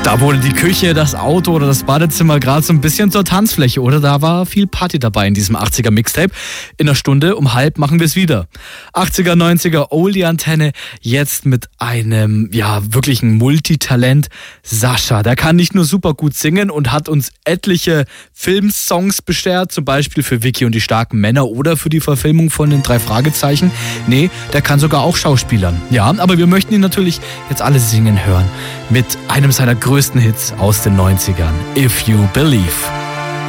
Da wurde die Küche, das Auto oder das Badezimmer gerade so ein bisschen zur Tanzfläche, oder? Da war viel Party dabei in diesem 80er Mixtape. In einer Stunde um halb machen wir es wieder. 80er, 90er Oldie-Antenne, jetzt mit einem, wirklichen Multitalent, Sascha. Der kann nicht nur super gut singen und hat uns etliche Filmsongs beschert, zum Beispiel für Vicky und die starken Männer oder für die Verfilmung von den 3 Fragezeichen. Nee, der kann sogar auch schauspielern. Ja, aber wir möchten ihn natürlich jetzt alle singen hören mit einem seiner größten Hits aus den 90ern, If You Believe.